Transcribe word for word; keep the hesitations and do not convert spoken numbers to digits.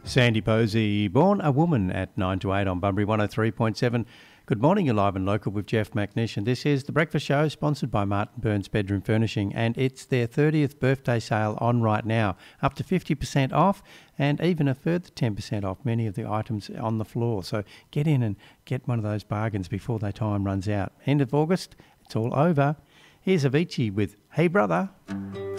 Sandy Posey, born a woman at nine to eight on Bunbury one oh three point seven. Good morning, you're live and local with Jeff McNish, and this is The Breakfast Show, sponsored by Martin Burns Bedroom Furnishing, and it's their thirtieth birthday sale on right now, up to fifty percent off and even a further ten percent off many of the items on the floor. So get in and get one of those bargains before their time runs out. End of August, it's all over. Here's Avicii with Hey Brother.